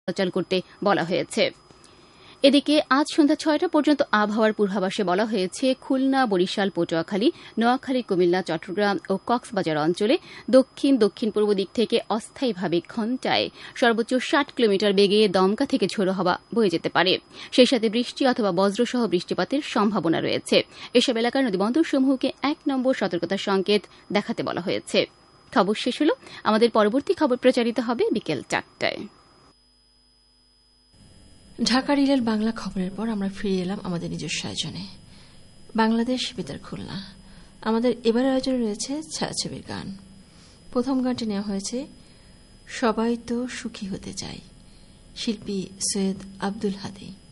চলাচল করতে বলা হয়েছে। এদিকে আজ সন্ধ্যা ৬টা পর্যন্ত আবহাওয়ার পূর্বাভাসে বলা হয়েছে খুলনা, বরিশাল, পটুয়াখালী, নোয়াখালী, কুমিল্লা, চট্টগ্রাম ও কক্সবাজার অঞ্চলে দক্ষিণ দক্ষিণ পূর্ব দিক থেকে অস্থায়ীভাবে ঘণ্টায় সর্বোচ্চ ৬০ কিলোমিটার বেগে দমকা থেকে ঝোড়ো হাওয়া বয়ে যেতে পারে। সেই সাথে বৃষ্টি অথবা বজ্রসহ বৃষ্টিপাতের সম্ভাবনা রয়েছে। এসব এলাকার নদীবন্দরসমূহকে ১ নম্বর সতর্কতার সংকেত দেখাতে বলা হয়েছে। খবর শেষ হল। আমাদের পরবর্তী খবর প্রচারিত হবে বিকেল ৪টায়। ঢাকা রিলের বাংলা খবরের পর আমরা ফিরে এলাম আমাদের নিজস্ব আয়োজনে, বাংলাদেশ বেতার খুলনা। আমাদের এবার আয়োজনে রয়েছে ছায়াছবির গান। প্রথম গানটি নেওয়া হয়েছে সবাই তো সুখী হতে চায়, শিল্পী সৈয়দ আব্দুল হাদী।